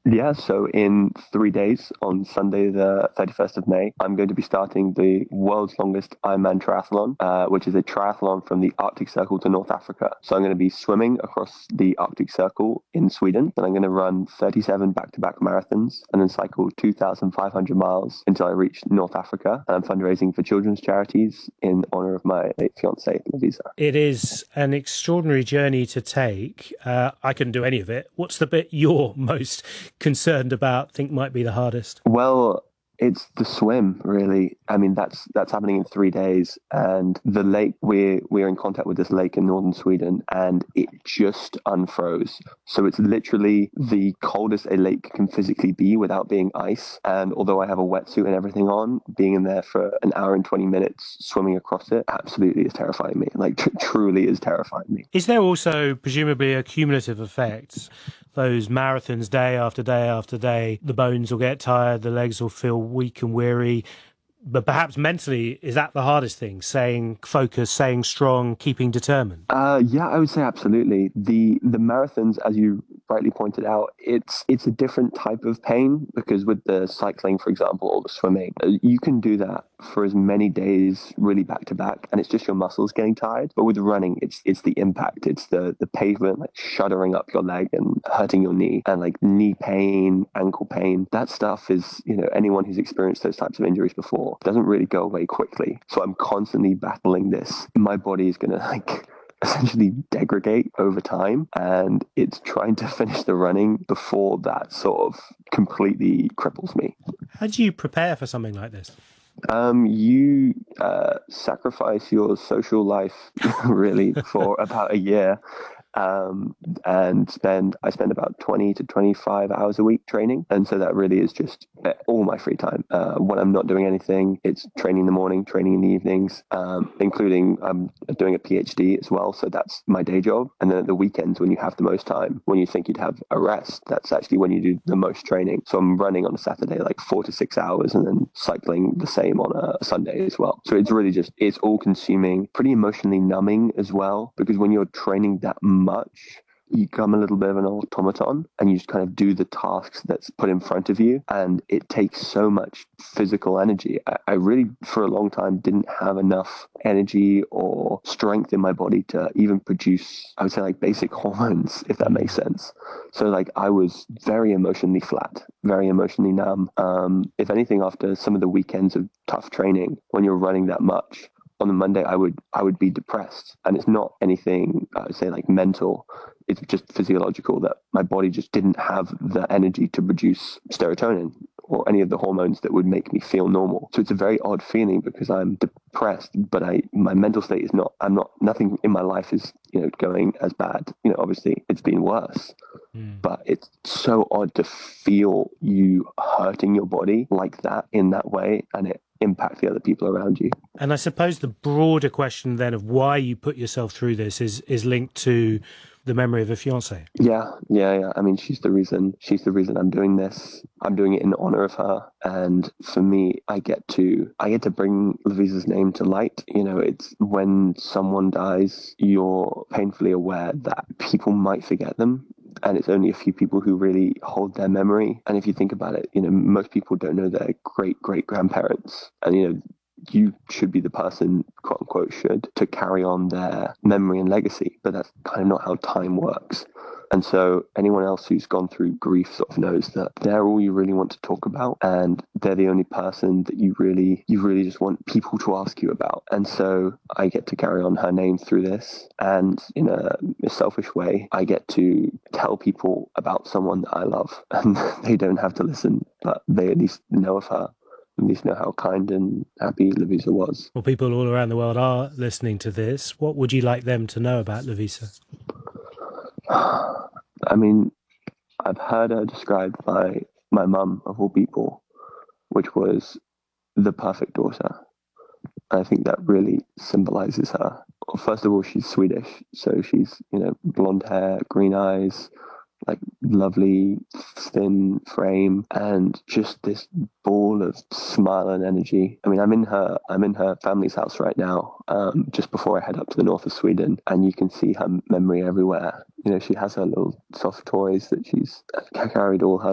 Yeah, so in 3 days, on Sunday, the 31st of May, I'm going to be starting the world's longest Ironman triathlon, which is a triathlon from the Arctic Circle to North Africa. So I'm going to be swimming across the Arctic Circle in Sweden, and I'm going to run 37 back-to-back marathons and then cycle 2,500 miles until I reach North Africa. And I'm fundraising for children's charities in honor of my late fiancée, Lavisa. It is an extraordinary journey to take. I couldn't do any of it. What's the bit you're most concerned about, think might be the hardest? Well, it's the swim, really. I mean, that's happening in 3 days, and the lake we're in contact with this lake in northern Sweden, and it just unfroze. So it's literally the coldest a lake can physically be without being ice. And although I have a wetsuit and everything on, being in there for an hour and 20 minutes swimming across it absolutely is terrifying me. Like truly is terrifying me. Is there also presumably a cumulative effect? Those marathons day after day after day, the bones will get tired, the legs will feel weak and weary. But perhaps mentally, is that the hardest thing? Staying focused, staying strong, keeping determined? Yeah, I would say absolutely. The marathons, as you rightly pointed out, it's a different type of pain because with the cycling, for example, or the swimming, you can do that for as many days really back to back, and it's just your muscles getting tired. But with running, it's the impact, it's the pavement like shuddering up your leg and hurting your knee, and like knee pain, ankle pain. That stuff is, anyone who's experienced those types of injuries before doesn't really go away quickly. So I'm constantly battling this. My body is gonna essentially degrade over time, and it's trying to finish the running before that sort of completely cripples me. How do you prepare for something like this? You sacrifice your social life really for about a year, and I spend about 20 to 25 hours a week training. And so that really is just all my free time. When I'm not doing anything, it's training in the morning, training in the evenings, including I'm doing a PhD as well. So that's my day job. And then at the weekends, when you have the most time, when you think you'd have a rest, that's actually when you do the most training. So I'm running on a Saturday, like 4 to 6 hours, and then cycling the same on a Sunday as well. So it's really it's all consuming, pretty emotionally numbing as well, because when you're training that much, you become a little bit of an automaton and you just kind of do the tasks that's put in front of you. And it takes so much physical energy. I really, for a long time, didn't have enough energy or strength in my body to even produce, I would say, like basic hormones, if that makes sense. So like I was very emotionally flat, very emotionally numb. If anything, after some of the weekends of tough training, when you're running that much, on the Monday, I would be depressed, and it's not anything I would say like mental. It's just physiological that my body just didn't have the energy to produce serotonin or any of the hormones that would make me feel normal. So it's a very odd feeling because I'm depressed, but my mental state is not. I'm not. Nothing in my life is going as bad. Obviously it's been worse. But it's so odd to feel you hurting your body like that in that way, and it impact the other people around you. And I suppose the broader question then of why you put yourself through this is linked to the memory of a fiancée. Yeah. I mean, she's the reason I'm doing this. I'm doing it in honor of her. And for me, I get to bring Lavisa's name to light. It's when someone dies, you're painfully aware that people might forget them. And it's only a few people who really hold their memory. And if you think about it, most people don't know their great grandparents. And, you should be the person, quote unquote, to carry on their memory and legacy. But that's kind of not how time works. And so anyone else who's gone through grief sort of knows that they're all you really want to talk about, and they're the only person that you really just want people to ask you about. And so I get to carry on her name through this, and in a selfish way, I get to tell people about someone that I love, and they don't have to listen, but they at least know of her. At least know how kind and happy Lavisa was. Well, people all around the world are listening to this. What would you like them to know about Lavisa? I mean, I've heard her described by my mum, of all people, which was the perfect daughter. I think that really symbolizes her. Well, first of all, she's Swedish, so she's, blonde hair, green eyes, like lovely thin frame, and just this ball of smile and energy. I mean, I'm in her family's house right now, just before I head up to the north of Sweden, and you can see her memory everywhere. She has her little soft toys that she's carried all her